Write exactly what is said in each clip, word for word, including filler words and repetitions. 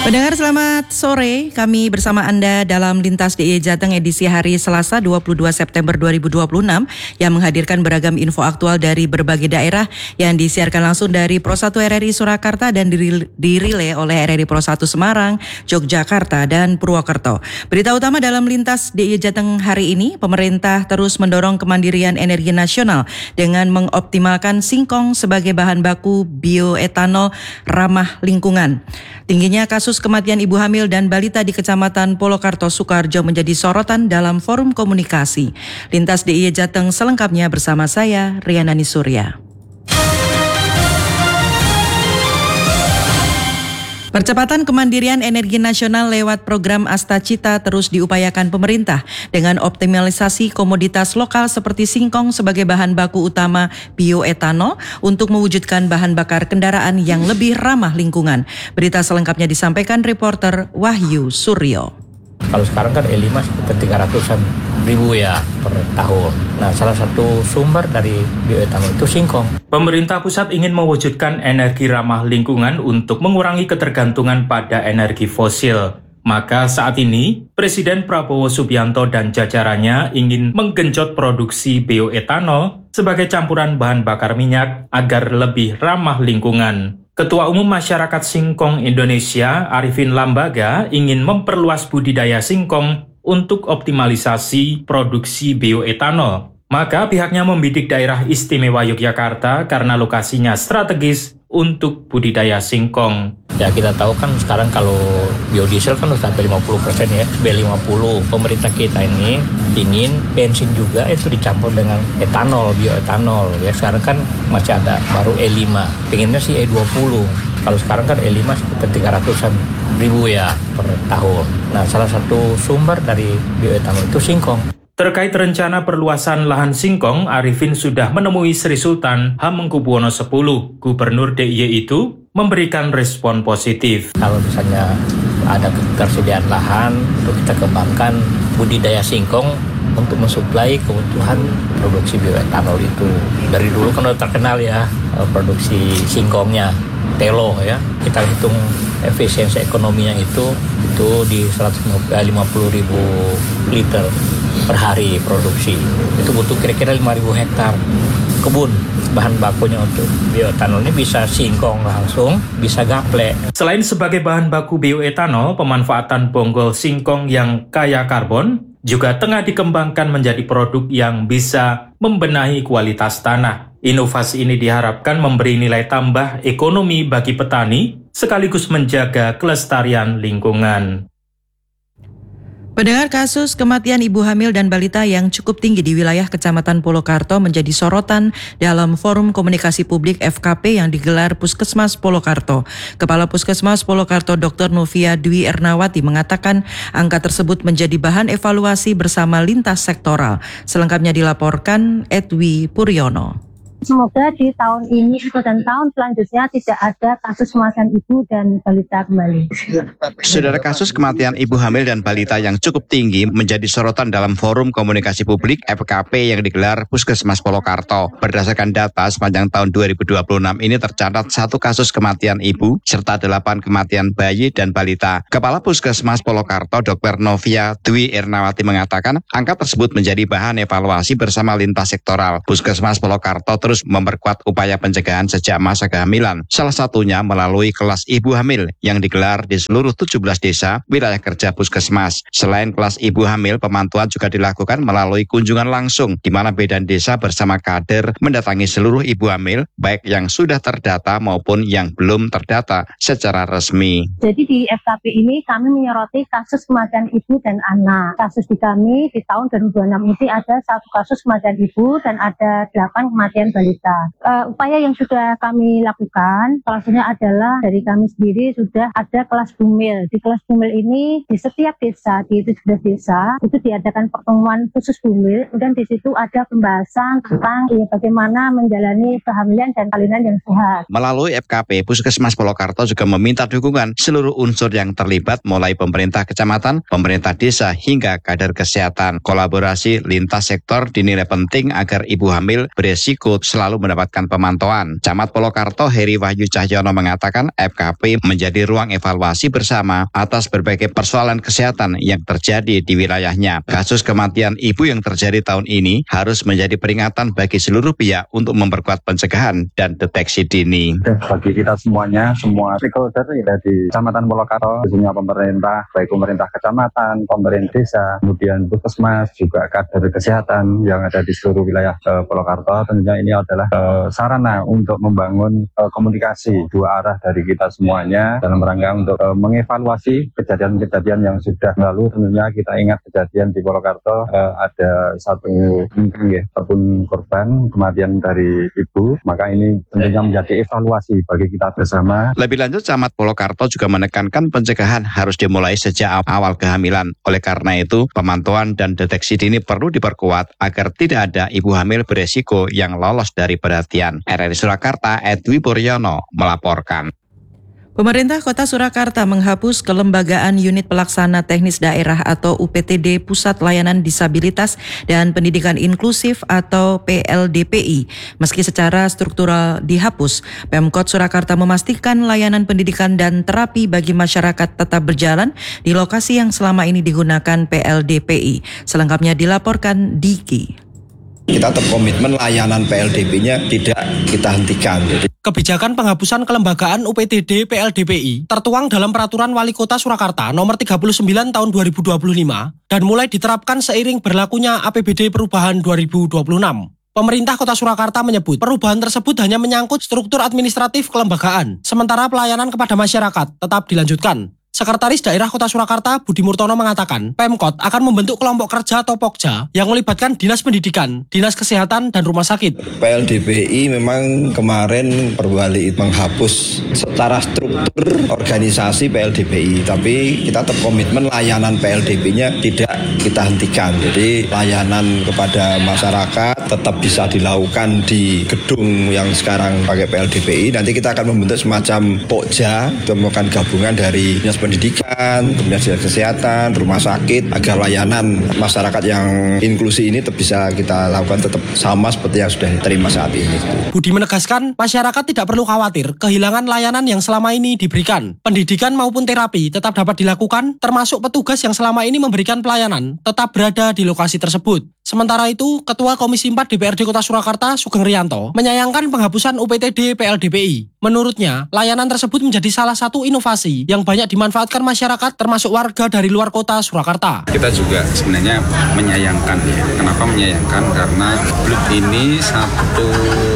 Pendengar selamat sore, kami bersama Anda dalam Lintas D I Y Jateng edisi hari Selasa dua puluh dua September dua ribu dua puluh enam yang menghadirkan beragam info aktual dari berbagai daerah yang disiarkan langsung dari Pro satu R R I Surakarta dan dirilai oleh R R I Pro satu Semarang, Yogyakarta, dan Purwokerto. Berita utama dalam Lintas D I Y Jateng hari ini, pemerintah terus mendorong kemandirian energi nasional dengan mengoptimalkan singkong sebagai bahan baku bioetanol ramah lingkungan. Tingginya kasus kematian ibu hamil dan balita di Kecamatan Polokarto, Sukoharjo menjadi sorotan dalam forum komunikasi. Lintas D I Y Jateng selengkapnya bersama saya, Rianani Surya. Percepatan kemandirian energi nasional lewat program Astacita terus diupayakan pemerintah dengan optimalisasi komoditas lokal seperti singkong sebagai bahan baku utama bioetanol untuk mewujudkan bahan bakar kendaraan yang lebih ramah lingkungan. Berita selengkapnya disampaikan reporter Wahyu Suryo. Kalau sekarang kan E lima sekitar tiga ratusan ribu ya per tahun. Nah, salah satu sumber dari bioetanol itu singkong. Pemerintah pusat ingin mewujudkan energi ramah lingkungan untuk mengurangi ketergantungan pada energi fosil. Maka saat ini, Presiden Prabowo Subianto dan jajarannya ingin menggenjot produksi bioetanol sebagai campuran bahan bakar minyak agar lebih ramah lingkungan. Ketua Umum Masyarakat Singkong Indonesia, Arifin Lambaga, ingin memperluas budidaya singkong untuk optimalisasi produksi bioetanol. Maka pihaknya membidik daerah istimewa Yogyakarta karena lokasinya strategis untuk budidaya singkong. Ya, kita tahu kan sekarang kalau biodiesel kan sudah sampai lima puluh persen ya, B lima puluh. Pemerintah kita ini ingin bensin juga itu dicampur dengan etanol, bioetanol. Ya, sekarang kan masih ada baru E lima, pengennya sih E dua puluh. Kalau sekarang kan E lima sekitar tiga ratusan ribu ya per tahun. Nah, salah satu sumber dari bioetanol itu singkong. Terkait rencana perluasan lahan singkong, Arifin sudah menemui Sri Sultan Hamengkubuwono X, Gubernur D I Y itu memberikan respon positif. Kalau misalnya ada ketersediaan lahan untuk kita kembangkan budidaya singkong untuk mensuplai kebutuhan produksi bioetanol itu. Dari dulu kan udah terkenal ya produksi singkongnya, Telo ya. Kita hitung efisiensi ekonominya itu itu di seratus lima puluh ribu liter per hari produksi. Itu butuh kira-kira lima ribu hektar kebun. Bahan bakunya untuk bioetanol ini bisa singkong langsung, bisa gaplek. Selain sebagai bahan baku bioetanol, pemanfaatan bonggol singkong yang kaya karbon juga tengah dikembangkan menjadi produk yang bisa membenahi kualitas tanah. Inovasi ini diharapkan memberi nilai tambah ekonomi bagi petani sekaligus menjaga kelestarian lingkungan. Pendengar, kasus kematian ibu hamil dan balita yang cukup tinggi di wilayah Kecamatan Polokarto menjadi sorotan dalam forum komunikasi publik F K P yang digelar Puskesmas Polokarto. Kepala Puskesmas Polokarto Doktor Novia Dwi Ernawati mengatakan angka tersebut menjadi bahan evaluasi bersama lintas sektoral. Selengkapnya dilaporkan Edwi Puryono. Semoga di tahun ini dan tahun selanjutnya tidak ada kasus kematian ibu dan balita kembali. Saudara, kasus kematian ibu hamil dan balita yang cukup tinggi menjadi sorotan dalam forum komunikasi publik F K P yang digelar Puskesmas Polokarto. Berdasarkan data sepanjang tahun dua ribu dua puluh enam ini tercatat satu kasus kematian ibu serta delapan kematian bayi dan balita. Kepala Puskesmas Polokarto Doktor Novia Dwi Ernawati mengatakan angka tersebut menjadi bahan evaluasi bersama lintas sektoral. Puskesmas Polokarto terus memperkuat upaya pencegahan sejak masa kehamilan. Salah satunya melalui kelas ibu hamil yang digelar di seluruh tujuh belas desa wilayah kerja Puskesmas. Selain kelas ibu hamil, pemantauan juga dilakukan melalui kunjungan langsung di mana bidan desa bersama kader mendatangi seluruh ibu hamil baik yang sudah terdata maupun yang belum terdata secara resmi. Jadi di F K P ini kami menyoroti kasus kematian ibu dan anak. Kasus di kami di tahun dua ribu dua puluh enam ini ada satu kasus kematian ibu dan ada delapan kematian balita. Uh, upaya yang sudah kami lakukan, salah satunya adalah dari kami sendiri sudah ada kelas bumil. Di kelas bumil ini di setiap desa, di tujuh belas desa, itu diadakan pertemuan khusus bumil. Kemudian di situ ada pembahasan tentang ya, bagaimana menjalani kehamilan dan salinan yang sehat. Melalui F K P, Puskesmas Polokarto juga meminta dukungan seluruh unsur yang terlibat mulai pemerintah kecamatan, pemerintah desa hingga kader kesehatan. Kolaborasi lintas sektor dinilai penting agar ibu hamil beresiko selalu mendapatkan pemantauan. Camat Polokarto Heri Wahyu Cahyono mengatakan F K P menjadi ruang evaluasi bersama atas berbagai persoalan kesehatan yang terjadi di wilayahnya. Kasus kematian ibu yang terjadi tahun ini harus menjadi peringatan bagi seluruh pihak untuk memperkuat pencegahan dan deteksi dini. Bagi kita semuanya, semua stakeholder ya di Kecamatan Polokarto, khususnya pemerintah, baik pemerintah kecamatan, pemerintah desa, kemudian puskesmas, juga kader kesehatan yang ada di seluruh wilayah uh, Polokarto, tentunya ini adalah uh, sarana untuk membangun uh, komunikasi dua arah dari kita semuanya dalam rangka untuk uh, mengevaluasi kejadian-kejadian yang sudah lalu. Tentunya kita ingat kejadian di Polokarto uh, ada satu ya, ataupun korban kematian dari ibu, maka ini tentunya menjadi evaluasi bagi kita bersama. Lebih lanjut, Camat Polokarto juga menekankan pencegahan harus dimulai sejak awal kehamilan. Oleh karena itu, pemantauan dan deteksi dini perlu diperkuat agar tidak ada ibu hamil beresiko yang lolos dari perhatian. R R I Surakarta, Edwi Puryono melaporkan. Pemerintah Kota Surakarta menghapus kelembagaan Unit Pelaksana Teknis Daerah atau U P T D Pusat Layanan Disabilitas dan Pendidikan Inklusif atau P L D P I. Meski secara struktural dihapus, Pemkot Surakarta memastikan layanan pendidikan dan terapi bagi masyarakat tetap berjalan di lokasi yang selama ini digunakan P L D P I. Selengkapnya dilaporkan Diki. Kita tetap komitmen layanan P L D P-nya tidak kita hentikan. Jadi kebijakan penghapusan kelembagaan U P T D P L D P I tertuang dalam Peraturan Wali Kota Surakarta nomor tiga puluh sembilan tahun dua ribu dua puluh lima dan mulai diterapkan seiring berlakunya A P B D Perubahan dua ribu dua puluh enam. Pemerintah Kota Surakarta menyebut perubahan tersebut hanya menyangkut struktur administratif kelembagaan, sementara pelayanan kepada masyarakat tetap dilanjutkan. Sekretaris Daerah Kota Surakarta Budi Murtono mengatakan, Pemkot akan membentuk kelompok kerja atau Pokja yang melibatkan Dinas Pendidikan, Dinas Kesehatan, dan Rumah Sakit. P L D P I memang kemarin Perwali menghapus secara struktur organisasi P L D P I, tapi kita tetap komitmen layanan P L D P I-nya tidak kita hentikan. Jadi layanan kepada masyarakat tetap bisa dilakukan di gedung yang sekarang pakai P L D P I. Nanti kita akan membentuk semacam Pokja, itu merupakan gabungan dari Dinas Pendidikan, kemudian Dinas Kesehatan, Rumah Sakit, agar layanan masyarakat yang inklusi ini tetap bisa kita lakukan tetap sama seperti yang sudah diterima saat ini. Budi menegaskan, masyarakat tidak perlu khawatir kehilangan layanan yang selama ini diberikan. Pendidikan maupun terapi tetap dapat dilakukan, termasuk petugas yang selama ini memberikan pelayanan tetap berada di lokasi tersebut. Sementara itu, Ketua Komisi empat D P R D Kota Surakarta Sugeng Rianto menyayangkan penghapusan U P T D P L D P I. Menurutnya, layanan tersebut menjadi salah satu inovasi yang banyak dimanfaatkan masyarakat termasuk warga dari luar kota Surakarta. Kita juga sebenarnya menyayangkan ya. Kenapa menyayangkan? Karena Blut ini satu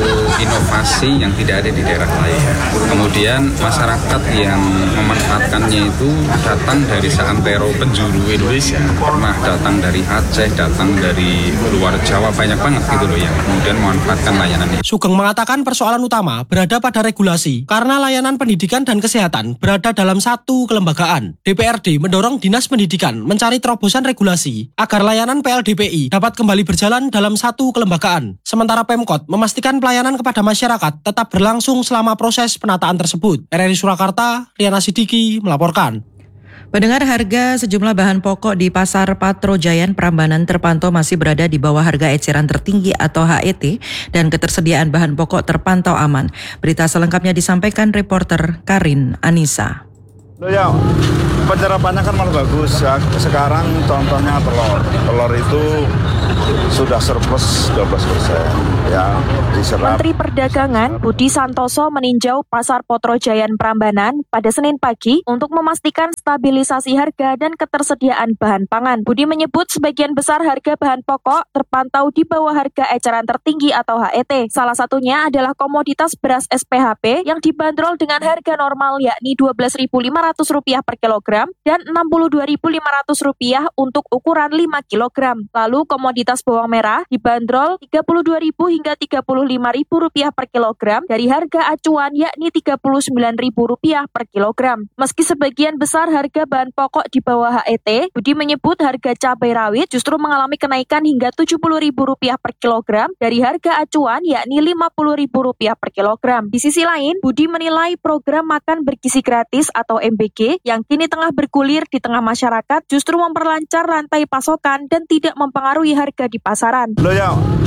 inovasi yang tidak ada di daerah lain. Kemudian masyarakat yang memanfaatkannya itu datang dari seantero penjuru Indonesia. Pernah datang dari Aceh, datang dari luar Jawa, banyak banget gitu loh yang kemudian memanfaatkan layanan ini. Sugeng mengatakan persoalan utama berada pada regulasi karena layanan pendidikan dan kesehatan berada dalam satu kelembagaan. D P R D mendorong Dinas Pendidikan mencari terobosan regulasi agar layanan P L D P I dapat kembali berjalan dalam satu kelembagaan. Sementara Pemkot memastikan pelayanan kepada masyarakat tetap berlangsung selama proses penataan tersebut. R R I Surakarta, Riana Sidiki melaporkan. Pendengar, harga sejumlah bahan pokok di Pasar Patrojayan Prambanan terpantau masih berada di bawah harga eceran tertinggi atau H E T dan ketersediaan bahan pokok terpantau aman. Berita selengkapnya disampaikan reporter Karin Anissa. Ya, penyerapannya kan malah bagus ya. Sekarang contohnya telur. Telur itu sudah surplus dua belas persen ya, diserap. Menteri Perdagangan Budi Santoso meninjau Pasar Patrojayan Prambanan pada Senin pagi untuk memastikan stabilisasi harga dan ketersediaan bahan pangan. Budi menyebut sebagian besar harga bahan pokok terpantau di bawah harga eceran tertinggi atau H E T. Salah satunya adalah komoditas beras S P H P yang dibanderol dengan harga normal yakni dua belas ribu lima ratus rupiah per kilogram dan enam puluh dua ribu lima ratus rupiah untuk ukuran lima kilogram. Lalu komoditas bawang merah dibanderol tiga puluh dua ribu hingga tiga puluh lima ribu rupiah per kilogram dari harga acuan yakni tiga puluh sembilan ribu rupiah per kilogram. Meski sebagian besar harga bahan pokok di bawah H E T, Budi menyebut harga cabai rawit justru mengalami kenaikan hingga tujuh puluh ribu rupiah per kilogram dari harga acuan yakni lima puluh ribu rupiah per kilogram. Di sisi lain, Budi menilai program makan bergizi gratis atau M B G yang kini tengah bergulir di tengah masyarakat justru memperlancar rantai pasokan dan tidak mempengaruhi harga di pasaran. Loh ya,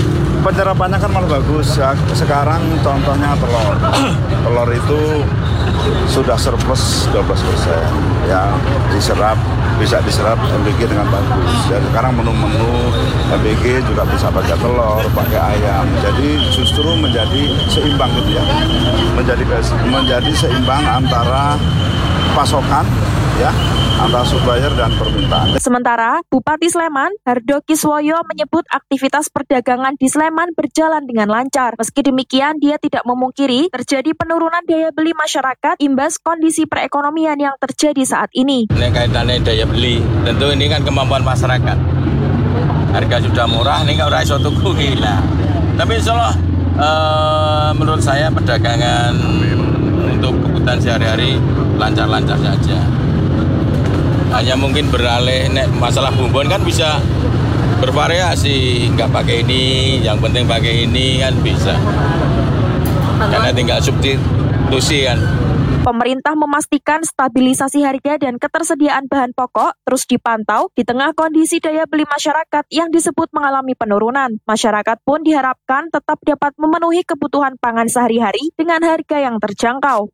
Penyerapannya kan malah bagus ya. Sekarang contohnya telur. Telur itu sudah surplus dua belas persen. Ya, diserap, bisa diserap M B G dengan bagus. Dan sekarang menu-menu M B G juga bisa pakai telur, pakai ayam. Jadi justru menjadi seimbang gitu ya. Menjadi menjadi seimbang antara pasokan ya, antara supplier dan permintaan. Sementara Bupati Sleman, Hardo Kiswoyo menyebut aktivitas perdagangan di Sleman berjalan dengan lancar. Meski demikian, dia tidak memungkiri terjadi penurunan daya beli masyarakat imbas kondisi perekonomian yang terjadi saat ini. Ini kaitannya daya beli, tentu ini kan kemampuan masyarakat. Harga sudah murah, ini nggak udah iso tuku gila. Tapi insya Allah, eh, menurut saya perdagangan untuk kebutuhan sehari-hari lancar-lancar saja. Hanya mungkin beralih, nek masalah bumbon kan bisa bervariasi, nggak pakai ini, yang penting pakai ini kan bisa. Karena tinggal substitusi kan. Pemerintah memastikan stabilisasi harga dan ketersediaan bahan pokok terus dipantau di tengah kondisi daya beli masyarakat yang disebut mengalami penurunan. Masyarakat pun diharapkan tetap dapat memenuhi kebutuhan pangan sehari-hari dengan harga yang terjangkau.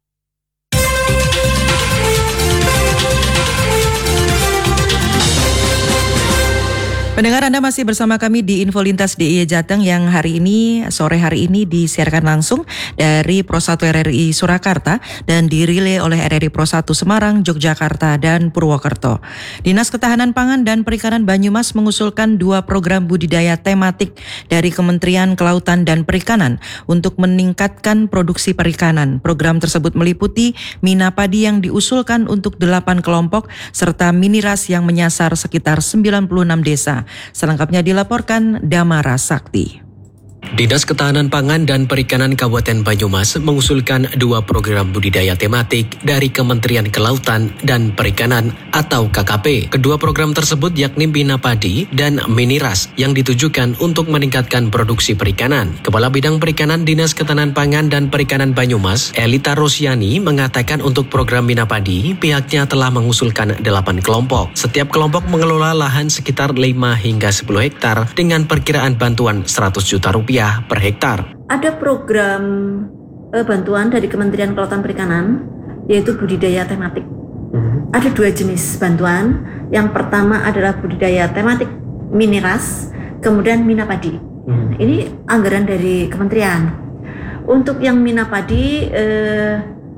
Pendengar, Anda masih bersama kami di Info Lintas D I Y Jateng yang hari ini, sore hari ini disiarkan langsung dari Pro satu R R I Surakarta dan dirilai oleh R R I Pro satu Semarang, Yogyakarta, dan Purwokerto. Dinas Ketahanan Pangan dan Perikanan Banyumas mengusulkan dua program budidaya tematik dari Kementerian Kelautan dan Perikanan untuk meningkatkan produksi perikanan. Program tersebut meliputi Mina Padi yang diusulkan untuk delapan kelompok serta Miniras yang menyasar sekitar sembilan puluh enam desa. Selengkapnya dilaporkan Damara Sakti. Dinas Ketahanan Pangan dan Perikanan Kabupaten Banyumas mengusulkan dua program budidaya tematik dari Kementerian Kelautan dan Perikanan atau K K P. Kedua program tersebut yakni Mina Padi dan Miniras yang ditujukan untuk meningkatkan produksi perikanan. Kepala Bidang Perikanan Dinas Ketahanan Pangan dan Perikanan Banyumas, Elita Rosiani, mengatakan untuk program Mina Padi, pihaknya telah mengusulkan delapan kelompok. Setiap kelompok mengelola lahan sekitar lima hingga sepuluh hektar dengan perkiraan bantuan seratus juta rupiah per hektar. Ada program eh, bantuan dari Kementerian Kelautan Perikanan yaitu budidaya tematik. Mm-hmm. Ada dua jenis bantuan. Yang pertama adalah budidaya tematik Miniras, kemudian Mina Padi. Mm-hmm. Ini anggaran dari kementerian. Untuk yang Mina Padi eh,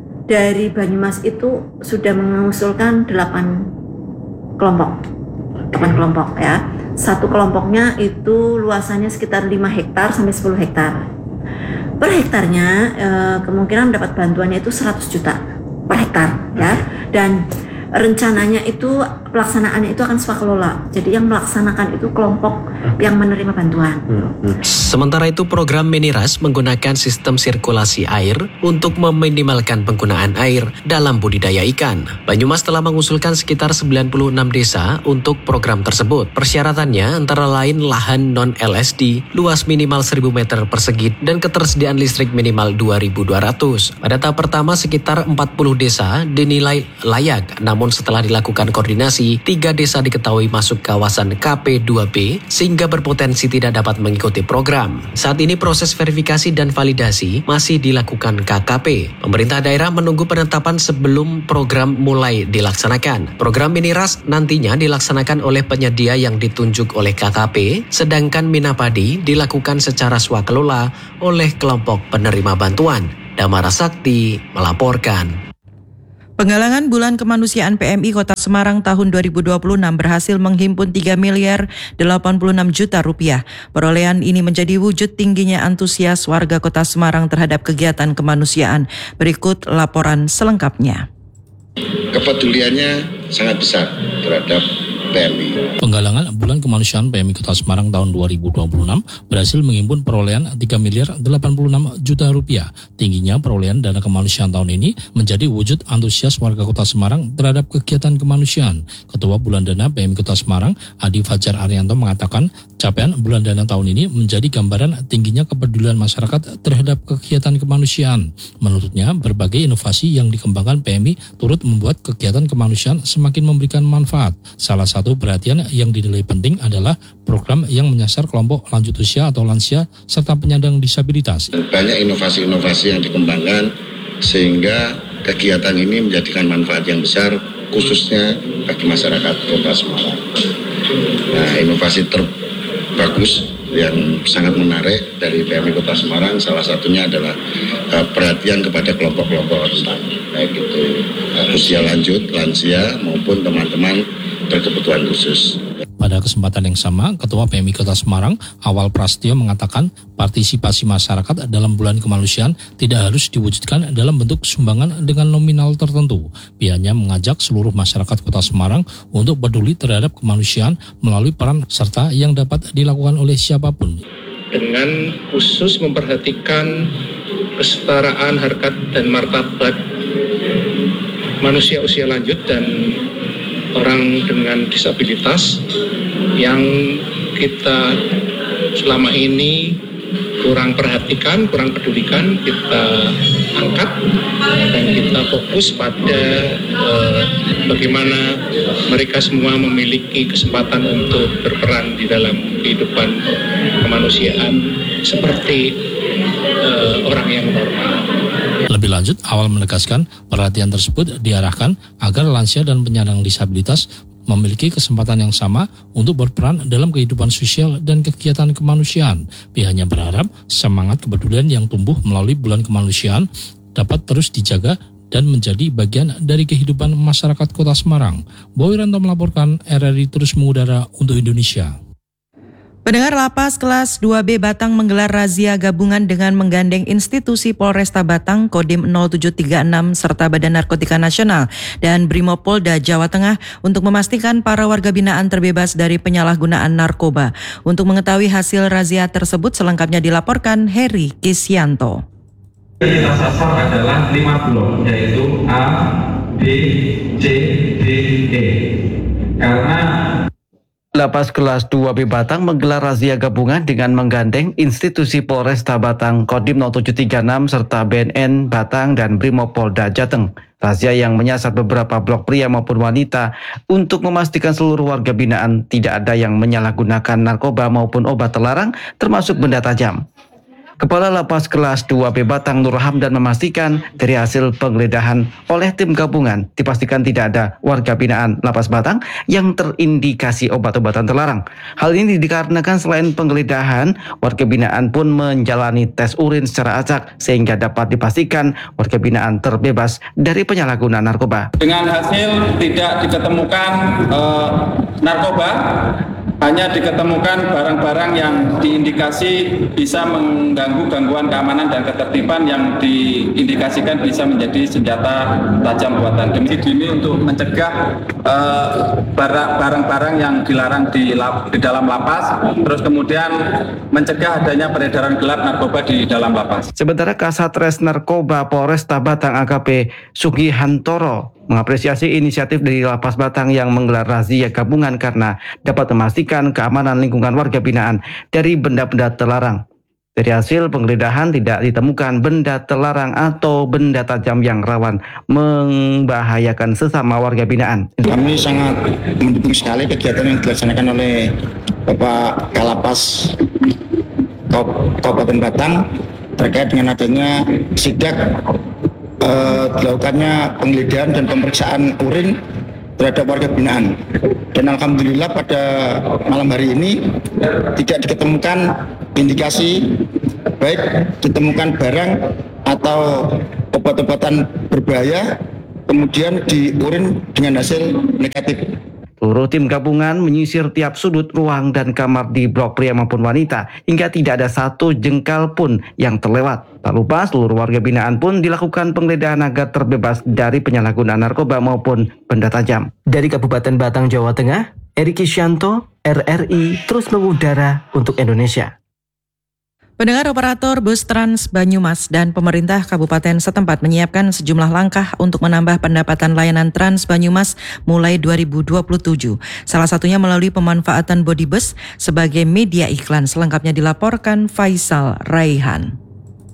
dari Banyumas itu sudah mengusulkan delapan kelompok. delapan kelompok ya. Satu kelompoknya itu luasannya sekitar lima hektar sampai sepuluh hektar. Per hektarnya eh, kemungkinan mendapat bantuannya itu seratus juta per hektar ya. Dan rencananya itu pelaksanaannya itu akan swakelola. Jadi yang melaksanakan itu kelompok yang menerima bantuan. Sementara itu program Miniras menggunakan sistem sirkulasi air untuk meminimalkan penggunaan air dalam budidaya ikan. Banyumas telah mengusulkan sekitar sembilan puluh enam desa untuk program tersebut. Persyaratannya antara lain lahan non-L S D, luas minimal seribu meter persegi dan ketersediaan listrik minimal dua ribu dua ratus. Pada tahap pertama sekitar empat puluh desa dinilai layak, namun setelah dilakukan koordinasi, tiga desa diketahui masuk kawasan K P dua B sehingga berpotensi tidak dapat mengikuti program. Saat ini proses verifikasi dan validasi masih dilakukan K K P. Pemerintah daerah menunggu penetapan sebelum program mulai dilaksanakan. Program Miniras nantinya dilaksanakan oleh penyedia yang ditunjuk oleh K K P, sedangkan Mina Padi dilakukan secara swakelola oleh kelompok penerima bantuan. Damara Sakti melaporkan. Penggalangan Bulan Kemanusiaan P M I Kota Semarang tahun dua ribu dua puluh enam berhasil menghimpun tiga miliar delapan puluh enam juta rupiah. Perolehan ini menjadi wujud tingginya antusias warga Kota Semarang terhadap kegiatan kemanusiaan. Berikut laporan selengkapnya. Kepeduliannya sangat besar terhadap P M I. Penggalangan Bulan Kemanusiaan P M I Kota Semarang tahun dua ribu dua puluh enam berhasil menghimpun perolehan tiga miliar delapan puluh enam juta rupiah. Tingginya perolehan dana kemanusiaan tahun ini menjadi wujud antusias warga Kota Semarang terhadap kegiatan kemanusiaan. Ketua Bulan Dana P M I Kota Semarang, Adi Fajar Arianto, mengatakan capaian Bulan Dana tahun ini menjadi gambaran tingginya kepedulian masyarakat terhadap kegiatan kemanusiaan. Menurutnya, berbagai inovasi yang dikembangkan P M I turut membuat kegiatan kemanusiaan semakin memberikan manfaat. Salah satu satu perhatian yang dinilai penting adalah program yang menyasar kelompok lanjut usia atau lansia serta penyandang disabilitas. Banyak inovasi-inovasi yang dikembangkan sehingga kegiatan ini menjadikan manfaat yang besar khususnya bagi masyarakat Kota Semarang. Nah, inovasi terbagus yang sangat menarik dari P M I Kota Semarang salah satunya adalah uh, perhatian kepada kelompok-kelompok rentan, baik itu uh, usia lanjut, lansia maupun teman-teman berkebutuhan khusus. Pada kesempatan yang sama, Ketua P M I Kota Semarang, Awal Prasetyo mengatakan partisipasi masyarakat dalam bulan kemanusiaan tidak harus diwujudkan dalam bentuk sumbangan dengan nominal tertentu. Pihaknya mengajak seluruh masyarakat Kota Semarang untuk peduli terhadap kemanusiaan melalui peran serta yang dapat dilakukan oleh siapapun. Dengan khusus memperhatikan kesetaraan harkat dan martabat manusia usia lanjut dan orang dengan disabilitas yang kita selama ini kurang perhatikan, kurang pedulikan, kita angkat dan kita fokus pada eh, bagaimana mereka semua memiliki kesempatan untuk berperan di dalam kehidupan kemanusiaan seperti eh, orang yang normal. Lebih lanjut, Awal menegaskan perhatian tersebut diarahkan agar lansia dan penyandang disabilitas memiliki kesempatan yang sama untuk berperan dalam kehidupan sosial dan kegiatan kemanusiaan. Pihaknya berharap semangat kepedulian yang tumbuh melalui bulan kemanusiaan dapat terus dijaga dan menjadi bagian dari kehidupan masyarakat Kota Semarang. Boy Ranto melaporkan, R R I terus mengudara untuk Indonesia. Pendengar, Lapas Kelas dua B Batang menggelar razia gabungan dengan menggandeng institusi Polresta Batang, Kodim nol tujuh tiga enam serta Badan Narkotika Nasional dan Brimopolda Jawa Tengah untuk memastikan para warga binaan terbebas dari penyalahgunaan narkoba. Untuk mengetahui hasil razia tersebut selengkapnya dilaporkan Heri Kisyanto. Kita sasar adalah lima blok, yaitu A, B, C, D, E. Karena Lapas Kelas dua B Batang menggelar razia gabungan dengan menggandeng institusi Polresta Batang, Kodim nol tujuh tiga enam serta B N N Batang dan Brimopolda Jateng. Razia yang menyasar beberapa blok pria maupun wanita untuk memastikan seluruh warga binaan tidak ada yang menyalahgunakan narkoba maupun obat terlarang termasuk benda tajam. Kepala Lapas Kelas dua B Batang Nur Hamdan memastikan dari hasil penggeledahan oleh tim gabungan dipastikan tidak ada warga binaan Lapas Batang yang terindikasi obat-obatan terlarang. Hal ini dikarenakan selain penggeledahan, warga binaan pun menjalani tes urin secara acak sehingga dapat dipastikan warga binaan terbebas dari penyalahgunaan narkoba. Dengan hasil tidak diketemukan eh, narkoba, hanya diketemukan barang-barang yang diindikasi bisa mengganggu gangguan keamanan dan ketertiban yang diindikasikan bisa menjadi senjata tajam buatan. Demikian ini untuk mencegah uh, barang-barang yang dilarang di, lap, di dalam lapas, terus kemudian mencegah adanya peredaran gelap narkoba di dalam lapas. Sementara Kasatres Narkoba Polresta Batang A K P Sugihantoro mengapresiasi inisiatif dari Lapas Batang yang menggelar razia gabungan karena dapat memastikan keamanan lingkungan warga binaan dari benda-benda terlarang. Dari hasil penggeledahan tidak ditemukan benda terlarang atau benda tajam yang rawan membahayakan sesama warga binaan. Kami sangat mendukung sekali kegiatan yang dilaksanakan oleh Bapak Kalapas Kabupaten Batang terkait dengan adanya sidak Uh, dilakukannya penggeledahan dan pemeriksaan urin terhadap warga binaan. Dan alhamdulillah pada malam hari ini tidak diketemukan indikasi baik ditemukan barang atau obat-obatan berbahaya kemudian di urin dengan hasil negatif. Seluruh tim gabungan menyisir tiap sudut ruang dan kamar di blok pria maupun wanita hingga tidak ada satu jengkal pun yang terlewat. Tak lupa seluruh warga binaan pun dilakukan penggeledahan agar terbebas dari penyalahgunaan narkoba maupun benda tajam. Dari Kabupaten Batang, Jawa Tengah, Heri Kisyanto, R R I terus mengudara untuk Indonesia. Pendengar, operator bus Trans Banyumas dan pemerintah kabupaten setempat menyiapkan sejumlah langkah untuk menambah pendapatan layanan Trans Banyumas mulai dua ribu dua puluh tujuh. Salah satunya melalui pemanfaatan Bodybus sebagai media iklan. Selengkapnya dilaporkan Faisal Raihan.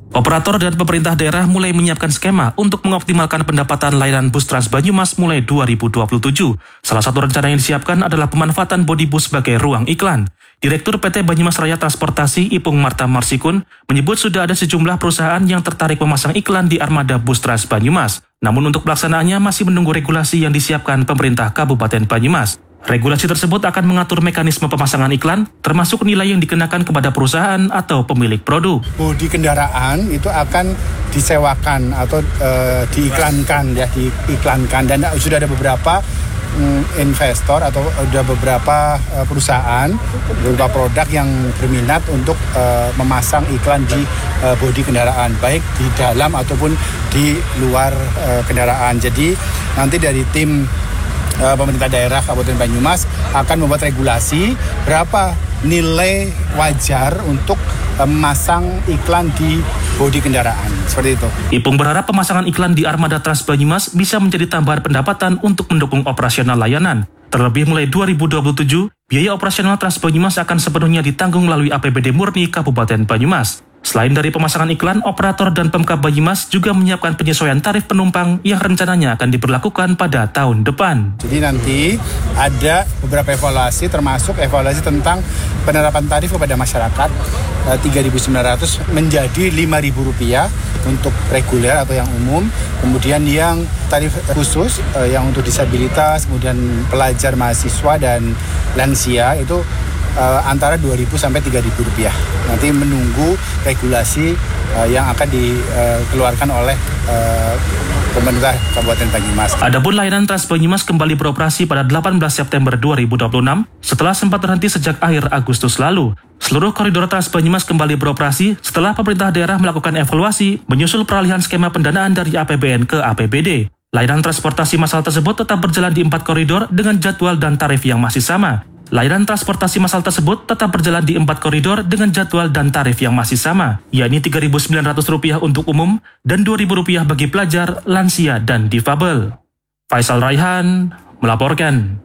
Operator dan pemerintah daerah mulai menyiapkan skema untuk mengoptimalkan pendapatan layanan bus Trans Banyumas mulai dua ribu dua puluh tujuh. Salah satu rencana yang disiapkan adalah pemanfaatan bodi bus sebagai ruang iklan. Direktur P T Banyumas Raya Transportasi Ipung Marta Marsikun menyebut sudah ada sejumlah perusahaan yang tertarik memasang iklan di armada bus Trans Banyumas. Namun untuk pelaksanaannya masih menunggu regulasi yang disiapkan pemerintah Kabupaten Banyumas. Regulasi tersebut akan mengatur mekanisme pemasangan iklan, termasuk nilai yang dikenakan kepada perusahaan atau pemilik produk. Bodi kendaraan itu akan disewakan atau e, diiklankan ya, diiklankan dan sudah ada beberapa mm, investor atau sudah beberapa e, perusahaan, beberapa produk yang berminat untuk e, memasang iklan di e, bodi kendaraan, baik di dalam ataupun di luar e, kendaraan. Jadi nanti dari tim pemerintah daerah Kabupaten Banyumas akan membuat regulasi berapa nilai wajar untuk memasang iklan di bodi kendaraan, seperti itu. Ipung berharap pemasangan iklan di armada Trans Banyumas bisa menjadi tambahan pendapatan untuk mendukung operasional layanan. Terlebih mulai dua ribu dua puluh tujuh, biaya operasional Trans Banyumas akan sepenuhnya ditanggung melalui A P B D murni Kabupaten Banyumas. Selain dari pemasangan iklan, operator dan Pemkab Banyumas juga menyiapkan penyesuaian tarif penumpang yang rencananya akan diberlakukan pada tahun depan. Jadi nanti ada beberapa evaluasi, termasuk evaluasi tentang penerapan tarif kepada masyarakat tiga ribu sembilan ratus menjadi lima ribu rupiah untuk reguler atau yang umum. Kemudian yang tarif khusus yang untuk disabilitas, kemudian pelajar, mahasiswa dan lansia itu Uh, antara dua ribu sampai tiga ribu rupiah. Nanti menunggu regulasi uh, yang akan dikeluarkan oleh uh, pemerintah Kabupaten Banyumas. Adapun layanan Trans Banyumas kembali beroperasi pada delapan belas September dua ribu dua puluh enam setelah sempat terhenti sejak akhir Agustus lalu. Seluruh koridor Trans Banyumas kembali beroperasi setelah pemerintah daerah melakukan evaluasi menyusul peralihan skema pendanaan dari A P B N ke A P B D. Layanan transportasi massal tersebut tetap berjalan di empat koridor dengan jadwal dan tarif yang masih sama. Layanan transportasi massal tersebut tetap berjalan di empat koridor dengan jadwal dan tarif yang masih sama, yakni tiga ribu sembilan ratus rupiah untuk umum dan dua ribu rupiah bagi pelajar, lansia, dan difabel. Faisal Raihan melaporkan.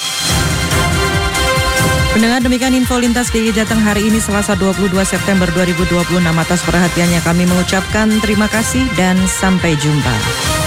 Pendengar, demikian info lintas D I Y Jateng hari ini Selasa dua puluh dua September dua ribu dua puluh enam. Atas perhatiannya kami mengucapkan terima kasih dan sampai jumpa.